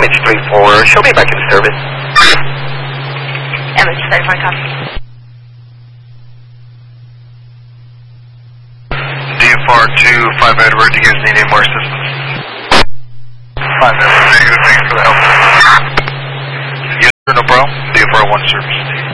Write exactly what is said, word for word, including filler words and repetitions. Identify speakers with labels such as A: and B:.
A: M H three four, show me back in service.
B: M H three four, copy.
C: D F R two, five Edward, do you guys need any more assistance? five Edward, negative, thanks for the help. Yes, no problem. D F R one service.